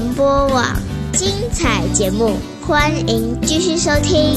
播网，精彩节目，欢迎继续收听。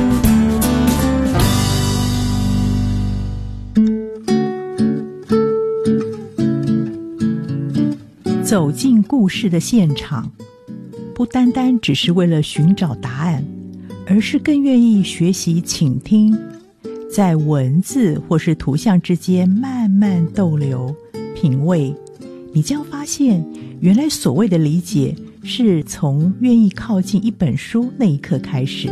走进故事的现场，不单单只是为了寻找答案，而是更愿意学习倾听，在文字或是图像之间慢慢逗留品味，你将发现原来所谓的理解是从愿意靠近一本书那一刻开始。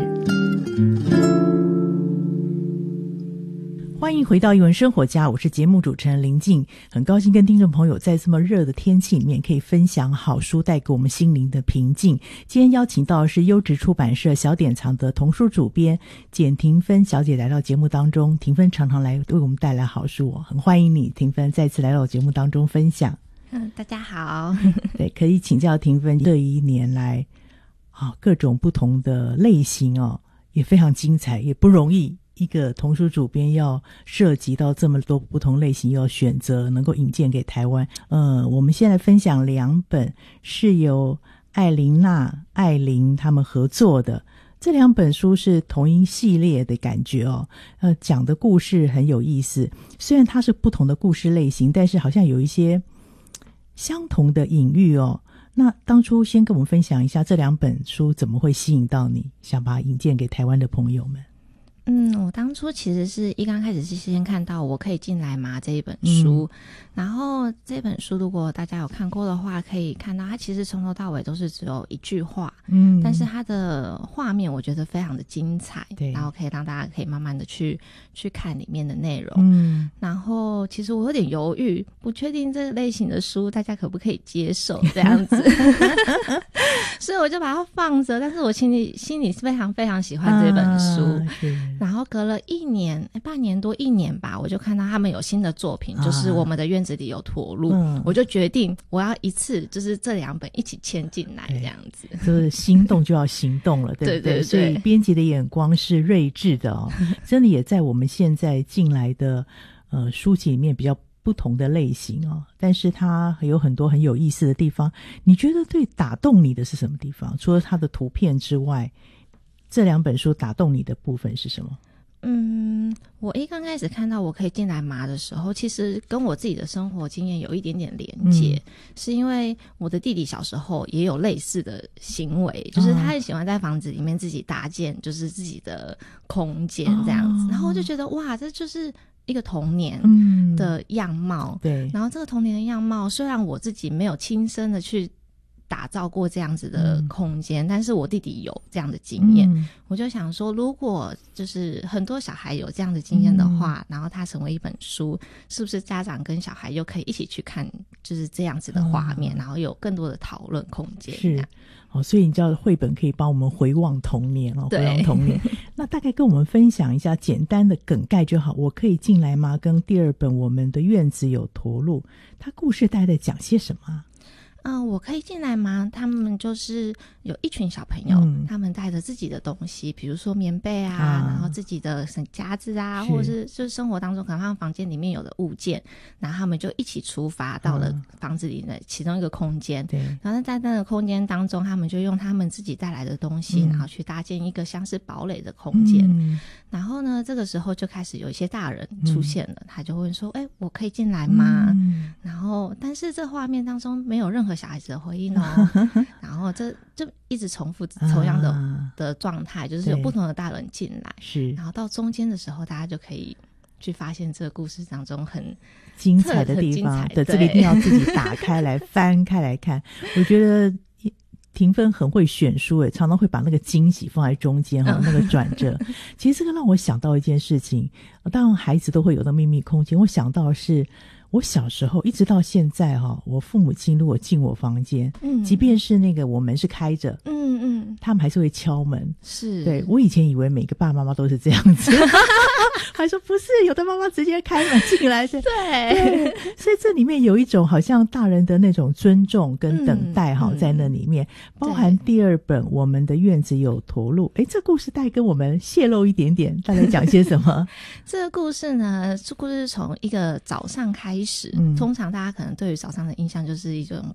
欢迎回到艺文生活家，我是节目主持人林静，很高兴跟听众朋友在这么热的天气里面可以分享好书带给我们心灵的平静。今天邀请到的是优质出版社小典藏的童书主编简庭芬小姐来到节目当中。庭芬常常来为我们带来好书，很欢迎你，庭芬再次来到节目当中分享。 大家好。 对，可以请教庭芬，这一年来各种不同的类型也非常精彩，也不容易。一个童书主编要涉及到这么多不同类型，要选择能够引荐给台湾。我们现在分享2本是由艾琳他们合作的，这2本书是同一系列的感觉讲的故事很有意思，虽然它是不同的故事类型，但是好像有一些相同的隐喻那当初先跟我们分享一下这2本书怎么会吸引到你，想把它引荐给台湾的朋友们。 我当初其实是一刚开始是先看到我可以进来吗这一本书，然后这本书如果大家有看过的话，可以看到它其实从头到尾都是只有一句话，但是它的画面我觉得非常的精彩，对，然后可以让大家可以慢慢的去看里面的内容，然后其实我有点犹豫，不确定这个类型的书大家可不可以接受这样子所以我就把它放着，但是我心里非常非常喜欢这本书，然后隔了半年多1年吧，我就看到他们有新的作品，就是我们的院子里有驼鹿，我就决定我要一次就是这2本一起签进来这样子， 就是心动就要行动了对不对？对，所以编辑的眼光是睿智的真的也在我们现在进来的书籍里面比较不同的类型但是它有很多很有意思的地方。你觉得最打动你的是什么地方？除了它的图片之外，这2本书打动你的部分是什么？ 我一刚开始看到我可以进来麻的时候，其实跟我自己的生活经验有一点点连结，是因为我的弟弟小时候也有类似的行为，就是他很喜欢在房子里面自己搭建就是自己的空间这样子，然后我就觉得哇，这就是一个童年的样貌，对，然后这个童年的样貌虽然我自己没有亲身的去打造过这样子的空间，但是我弟弟有这样的经验，我就想说如果就是很多小孩有这样的经验的话，然后它成为一本书，是不是家长跟小孩又可以一起去看就是这样子的画面，然后有更多的讨论空间。是所以你知道绘本可以帮我们回望童年回望童年那大概跟我们分享一下简单的梗概就好，我可以进来吗跟第2本我们的院子有驼鹿，它故事大概在讲些什么？ 我可以进来吗？他们就是有一群小朋友，他们带着自己的东西，比如说棉被然后自己的夹子或者是就是生活当中可能他们房间里面有的物件，然后他们就一起出发到了房子里的其中一个空间，然后在那个空间当中，他们就用他们自己带来的东西，然后去搭建一个像是堡垒的空间，然后呢这个时候就开始有一些大人出现了，他就问说我可以进来吗？然后但是这画面当中没有任何小孩子的回应然后这就一直重复同样的状态，就是有不同的大人进来，是，然后到中间的时候大家就可以去发现这个故事当中很精彩的地方，对，这个一定要自己打开来翻开来看我觉得庭芬很会选书常常会把那个惊喜放在中间那个转折其实这个让我想到一件事情，当然孩子都会有的秘密空间，我想到的是我小时候一直到现在我父母亲如果进我房间，即便是那个我门是开着，他们还是会敲门，是，对，我以前以为每个爸爸妈妈都是这样子还说不是，有的妈妈直接开门进来对，所以这里面有一种好像大人的那种尊重跟等待在那里面，包含第2本我们的院子有驼鹿，这故事带跟我们泄露一点点，大概讲些什么这个故事呢，这故事是从一个早上开始，通常大家可能对于早上的印象就是一种